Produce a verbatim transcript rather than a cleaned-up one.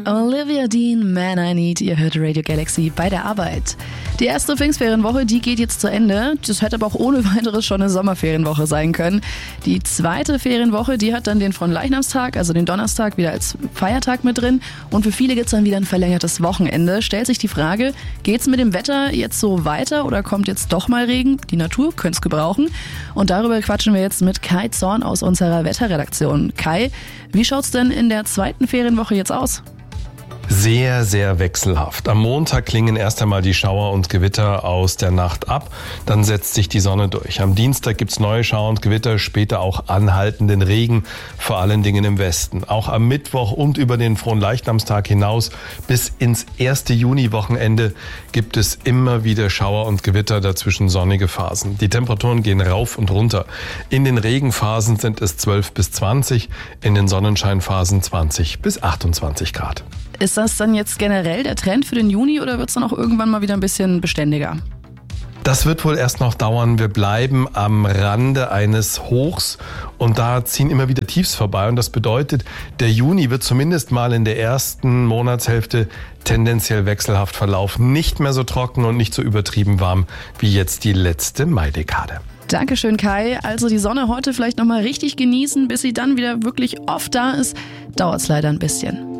Olivia Dean, Man I Need, ihr hört Radio Galaxy bei der Arbeit. Die erste Pfingstferienwoche, die geht jetzt zu Ende. Das hätte aber auch ohne weiteres schon eine Sommerferienwoche sein können. Die zweite Ferienwoche, die hat dann den Fronleichnamstag, also den Donnerstag, wieder als Feiertag mit drin. Und für viele gibt es dann wieder ein verlängertes Wochenende. Stellt sich die Frage, geht's mit dem Wetter jetzt so weiter oder kommt jetzt doch mal Regen? Die Natur könnte es gebrauchen. Und darüber quatschen wir jetzt mit Kai Zorn aus unserer Wetterredaktion. Kai, wie schaut's denn in der zweiten Ferienwoche jetzt aus? Sehr, sehr wechselhaft. Am Montag klingen erst einmal die Schauer und Gewitter aus der Nacht ab, dann setzt sich die Sonne durch. Am Dienstag gibt's neue Schauer und Gewitter, später auch anhaltenden Regen, vor allen Dingen im Westen. Auch am Mittwoch und über den Fronleichnamstag hinaus bis ins erste Juni-Wochenende gibt es immer wieder Schauer und Gewitter, dazwischen sonnige Phasen. Die Temperaturen gehen rauf und runter. In den Regenphasen sind es zwölf bis zwanzig, in den Sonnenscheinphasen zwanzig bis achtundzwanzig Grad. Ist das dann jetzt generell der Trend für den Juni oder wird es dann auch irgendwann mal wieder ein bisschen beständiger? Das wird wohl erst noch dauern. Wir bleiben am Rande eines Hochs und da ziehen immer wieder Tiefs vorbei. Und das bedeutet, der Juni wird zumindest mal in der ersten Monatshälfte tendenziell wechselhaft verlaufen. Nicht mehr so trocken und nicht so übertrieben warm wie jetzt die letzte Maidekade. Dankeschön, Kai. Also die Sonne heute vielleicht nochmal richtig genießen, bis sie dann wieder wirklich oft da ist. Dauert es leider ein bisschen.